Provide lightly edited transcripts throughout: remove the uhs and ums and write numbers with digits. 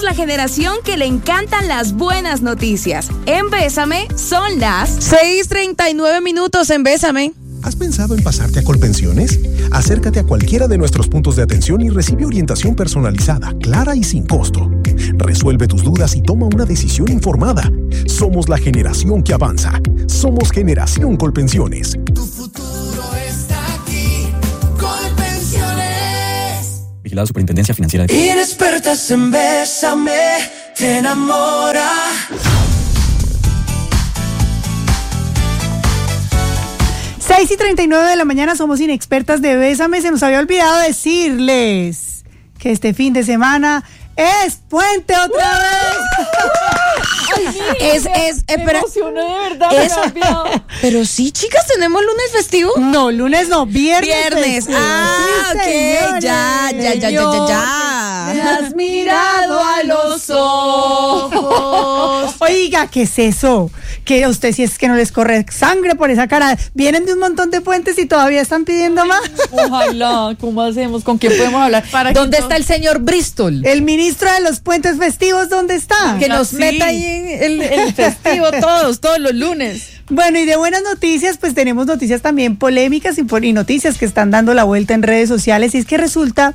la generación que le encantan las buenas noticias. En Bésame son las 6:39 en Bésame. ¿Has pensado en pasarte a Colpensiones? Acércate a cualquiera de nuestros puntos de atención y recibe orientación personalizada, clara y sin costo. Resuelve tus dudas y toma una decisión informada. Somos la generación que avanza. Somos Generación Colpensiones. Tu futuro está aquí. Colpensiones. Vigilado Superintendencia Financiera de... Inexpertas en Bésame, te enamora. 6:39 de la mañana, somos Inexpertas de Bésame. Se nos había olvidado decirles que este fin de semana es puente otra vez. Me emocioné de verdad. Pero sí, chicas, ¿tenemos lunes festivo? No, lunes no, viernes. Viernes. Sí, Ok, señores. ya. Me has mirado a los ojos. Oiga, ¿qué es eso? Que a usted si es que no les corre sangre por esa cara. Vienen de un montón de puentes y todavía están pidiendo más. Ojalá, ¿cómo hacemos? ¿Con quién podemos hablar? ¿Dónde está el señor Bristol? El ministro de los puentes festivos, ¿dónde está? Que nos meta ahí en el festivo todos los lunes. Bueno, y de buenas noticias, pues tenemos noticias también polémicas y noticias que están dando la vuelta en redes sociales. Y es que resulta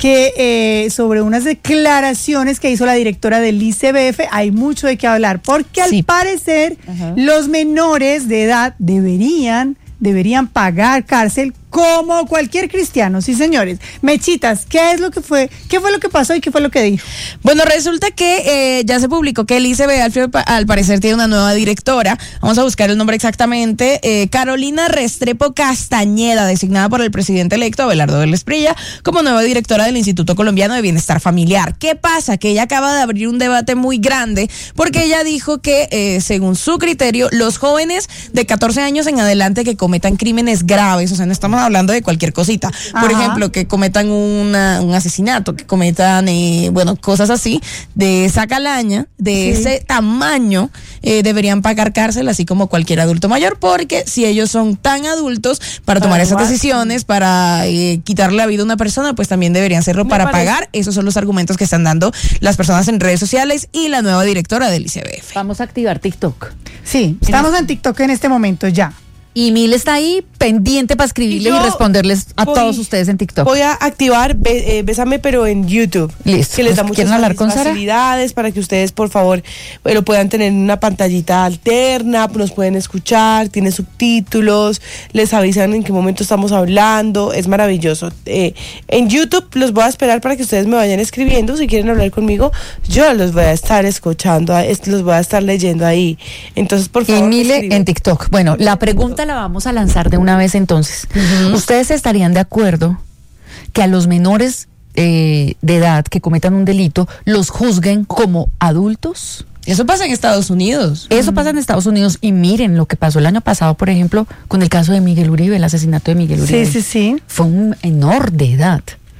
que sobre unas declaraciones que hizo la directora del ICBF hay mucho de qué hablar, porque al parecer los menores de edad deberían pagar cárcel como cualquier cristiano, sí señores. Mechitas, ¿qué fue lo que pasó y qué fue lo que dijo? Bueno, resulta que ya se publicó que el ICBF al parecer tiene una nueva directora. Vamos a buscar el nombre exactamente. Carolina Restrepo Castañeda, designada por el presidente electo Abelardo Vélez Prilla como nueva directora del Instituto Colombiano de Bienestar Familiar. ¿Qué pasa? Que ella acaba de abrir un debate muy grande porque ella dijo que según su criterio, los jóvenes de 14 años en adelante que cometan crímenes graves, o sea, no estamos hablando de cualquier cosita, por ejemplo, que cometan un asesinato, que cometan, cosas así, de esa calaña, de ese tamaño, deberían pagar cárcel, así como cualquier adulto mayor, porque si ellos son tan adultos para tomar esas decisiones, para quitarle la vida a una persona, pues también deberían serlo para pagar. Esos son los argumentos que están dando las personas en redes sociales y la nueva directora del ICBF. Vamos a activar TikTok. Sí, estamos en TikTok en este momento ya. Y Mil está ahí pendiente para escribirles y responderles a todos ustedes en TikTok. Voy a activar Bésame, pero en YouTube. Listo. Que les da muchas facilidades para que ustedes, por favor, lo puedan tener en una pantallita alterna, nos pueden escuchar, tiene subtítulos, les avisan en qué momento estamos hablando, es maravilloso. En YouTube los voy a esperar para que ustedes me vayan escribiendo, si quieren hablar conmigo, yo los voy a estar escuchando, los voy a estar leyendo ahí. Entonces, por favor. Y Mile en TikTok. Bueno, la pregunta la vamos a lanzar de una vez entonces. ¿Ustedes estarían de acuerdo que a los menores de edad que cometan un delito los juzguen como adultos? Eso pasa en Estados Unidos. Eso pasa en Estados Unidos y miren lo que pasó el año pasado, por ejemplo, con el caso de Miguel Uribe, el asesinato de Miguel Uribe. Sí. Fue un menor de edad.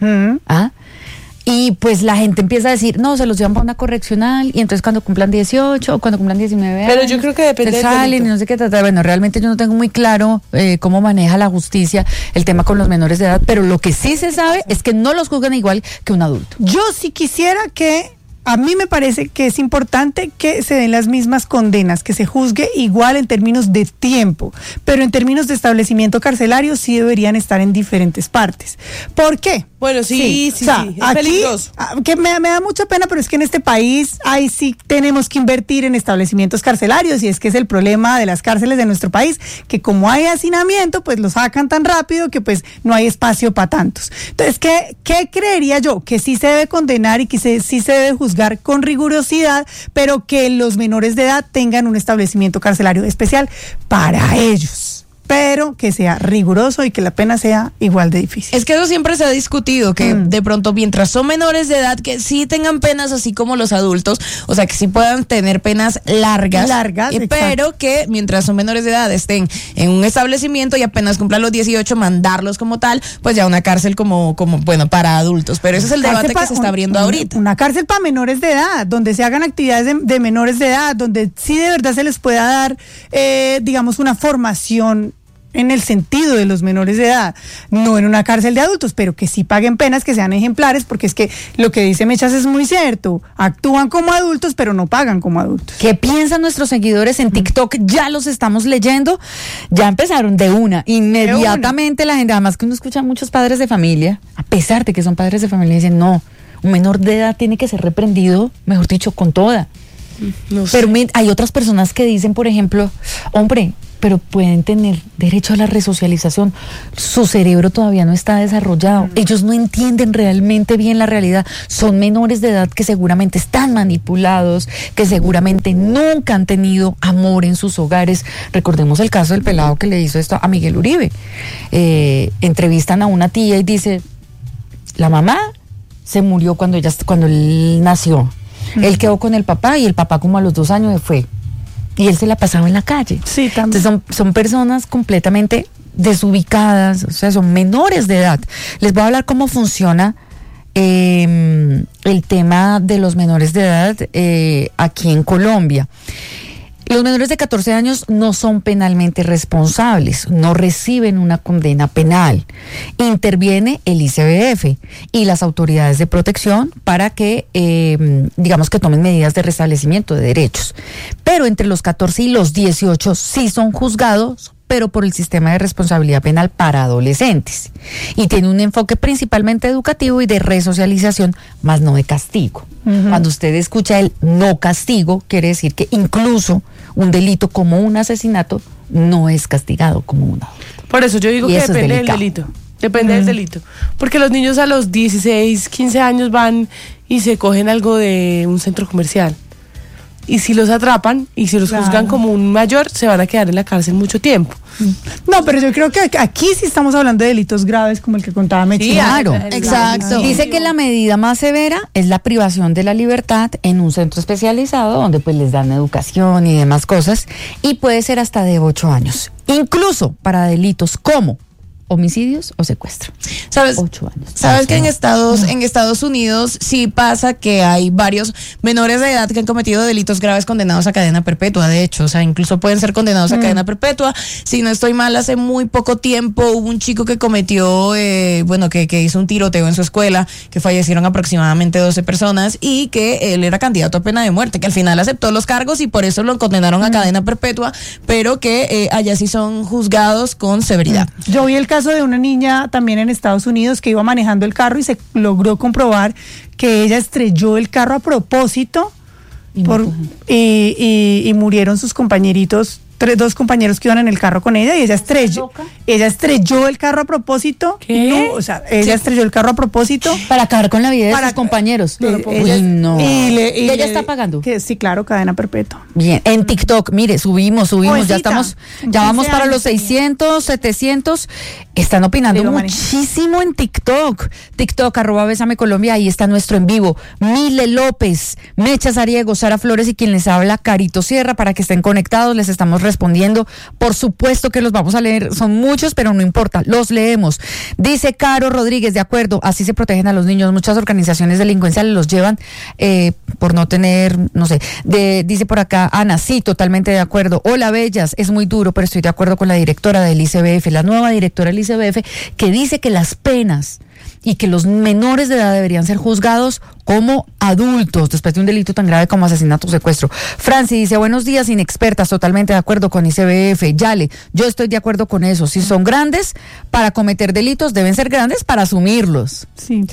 Y pues la gente empieza a decir, no, se los llevan para una correccional y entonces cuando cumplan 18 o cuando cumplan 19 años. Pero yo creo que depende del salen y no sé qué tratar. Bueno, realmente yo no tengo muy claro cómo maneja la justicia el tema con los menores de edad, pero lo que sí se sabe es que no los juzgan igual que un adulto. Yo sí quisiera a mí me parece que es importante que se den las mismas condenas, que se juzgue igual en términos de tiempo, pero en términos de establecimiento carcelario sí deberían estar en diferentes partes. ¿Por qué? Bueno, sí, O sea, es aquí, peligroso. Que me da mucha pena, pero es que en este país ahí sí tenemos que invertir en establecimientos carcelarios y es que es el problema de las cárceles de nuestro país, que como hay hacinamiento, pues los sacan tan rápido que pues no hay espacio para tantos. Entonces, ¿qué creería yo? Que sí se debe condenar y que sí se debe juzgar con rigurosidad, pero que los menores de edad tengan un establecimiento carcelario especial para ellos. pero que sea riguroso y que la pena sea igual de difícil. Es que eso siempre se ha discutido, que de pronto mientras son menores de edad, que sí tengan penas así como los adultos, o sea, que sí puedan tener penas largas, pero que mientras son menores de edad estén en un establecimiento y apenas cumplan los 18, mandarlos como tal, pues ya una cárcel como bueno, para adultos. Pero ese es el debate que se está abriendo ahorita. Una cárcel para menores de edad, donde se hagan actividades de menores de edad, donde sí de verdad se les pueda dar, digamos, una formación en el sentido de los menores de edad, no en una cárcel de adultos, pero que sí paguen penas que sean ejemplares, porque es que lo que dice Mechas es muy cierto, actúan como adultos, pero no pagan como adultos. ¿Qué piensan nuestros seguidores en TikTok? Ya los estamos leyendo, ya empezaron de una, inmediatamente la gente, además que uno escucha a muchos padres de familia, a pesar de que son padres de familia, dicen no, un menor de edad tiene que ser reprendido, mejor dicho, con toda. No sé. Pero hay otras personas que dicen, por ejemplo, hombre, pero pueden tener derecho a la resocialización. Su cerebro todavía no está desarrollado. Ellos no entienden realmente bien la realidad. Son menores de edad que seguramente están manipulados, que seguramente nunca han tenido amor en sus hogares. Recordemos el caso del pelado que le hizo esto a Miguel Uribe. Entrevistan a una tía y dice, la mamá se murió cuando él nació. Él quedó con el papá y el papá como a los 2 años se fue. Y él se la pasaba en la calle. Sí, también. Entonces son personas completamente desubicadas, o sea, son menores de edad. Les voy a hablar cómo funciona el tema de los menores de edad aquí en Colombia. Los menores de 14 años no son penalmente responsables, no reciben una condena penal. Interviene el ICBF y las autoridades de protección para que, digamos que tomen medidas de restablecimiento de derechos. Pero entre los 14 y los 18 sí son juzgados, pero por el sistema de responsabilidad penal para adolescentes. Y tiene un enfoque principalmente educativo y de resocialización, más no de castigo. Cuando usted escucha el no castigo, quiere decir que incluso un delito como un asesinato no es castigado como un adulto. Por eso yo digo Y que eso es depende del delicado. delito. Depende del delito. Porque los niños a los 16, 15 años van y se cogen algo de un centro comercial. Y si los atrapan y si los juzgan como un mayor, se van a quedar en la cárcel mucho tiempo. No, pero yo creo que aquí sí estamos hablando de delitos graves como el que contaba Mechas. Sí, Claro, exacto. Dice que la medida más severa es la privación de la libertad en un centro especializado donde pues les dan educación y demás cosas, y puede ser hasta de 8 años, incluso para delitos como homicidios o secuestro. ¿Sabes? 8 años. ¿Sabes que en Estados Unidos sí pasa que hay varios menores de edad que han cometido delitos graves condenados a cadena perpetua? De hecho, o sea, incluso pueden ser condenados a cadena perpetua. Si no estoy mal, hace muy poco tiempo hubo un chico que cometió, que hizo un tiroteo en su escuela, que fallecieron aproximadamente 12 personas y que él era candidato a pena de muerte, que al final aceptó los cargos y por eso lo condenaron a cadena perpetua, pero que allá sí son juzgados con severidad. Yo vi el caso de una niña también en Estados Unidos que iba manejando el carro y se logró comprobar que ella estrelló el carro a propósito y murieron sus compañeritos, 2 compañeros que iban en el carro con ella, y ella estrelló el carro a propósito. ¿Qué? No, o sea, ella estrelló el carro a propósito. Para acabar con la vida de Para- sus compañeros. Ella- Uy, no. y ella está pagando. Sí, claro, cadena perpetua. Bien, en TikTok, mire, subimos, ya Jovencita, estamos, en ya vamos 15 para años los 600, 700, están opinando Pero maneja. muchísimo en TikTok, @Bésame Colombia, ahí está nuestro en vivo, Mile López, Mechas Ariego, Sara Flores y quien les habla, Carito Sierra, para que estén conectados, les estamos respondiendo, por supuesto que los vamos a leer, son muchos, pero no importa, los leemos. Dice Caro Rodríguez, de acuerdo, así se protegen a los niños, muchas organizaciones delincuenciales los llevan por no tener, no sé, dice por acá Ana, sí, totalmente de acuerdo. Hola Bellas, es muy duro, pero estoy de acuerdo con la directora del ICBF, la nueva directora del ICBF, que dice que las penas y que los menores de edad deberían ser juzgados como adultos después de un delito tan grave como asesinato o secuestro. Franci dice, buenos días, inexpertas, totalmente de acuerdo con ICBF. Yale, yo estoy de acuerdo con eso. Si son grandes para cometer delitos, deben ser grandes para asumirlos. Sí.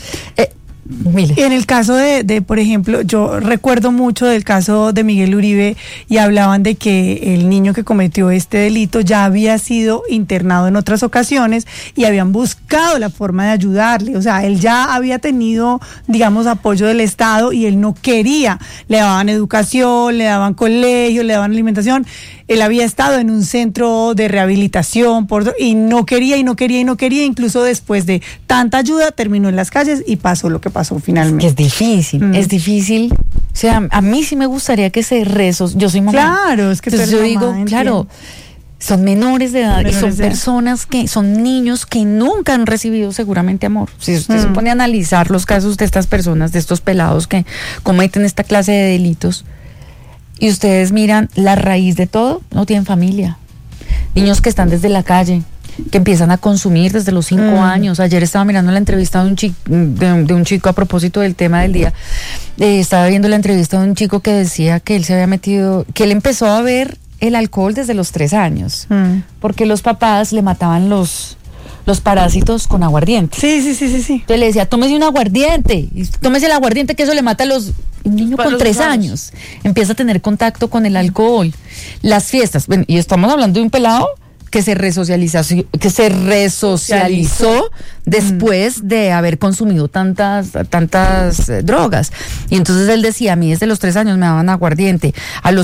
Mire. En el caso de, por ejemplo, yo recuerdo mucho del caso de Miguel Uribe y hablaban de que el niño que cometió este delito ya había sido internado en otras ocasiones y habían buscado la forma de ayudarle. O sea, él ya había tenido, digamos, apoyo del Estado y él no quería. Le daban educación, le daban colegio, le daban alimentación. Él había estado en un centro de rehabilitación y no quería, incluso después de tanta ayuda terminó en las calles y pasó lo que pasó finalmente. Que es difícil, O sea, a mí sí me gustaría que se yo soy mamá. Claro, es que entonces tú yo eres digo, mamá, claro, son menores de edad y son personas son niños que nunca han recibido seguramente amor. Si usted se pone a analizar los casos de estas personas, de estos pelados que cometen esta clase de delitos, y ustedes miran la raíz de todo, no tienen familia. Niños que están desde la calle, que empiezan a consumir desde los 5 años. Ayer estaba mirando la entrevista de un chico a propósito del tema del día. Estaba viendo la entrevista de un chico que decía que él se había metido, que él empezó a ver el alcohol desde los 3 años, porque los papás le mataban los parásitos con aguardiente. Sí. Entonces le decía, tómese un aguardiente, y tómese el aguardiente que eso le mata a los... Un niño con 3 años empieza a tener contacto con el alcohol. Las fiestas, bueno, y estamos hablando de un pelado que se resocializó después de haber consumido tantas drogas. Y entonces él decía, a mí desde los 3 años me daban aguardiente, a los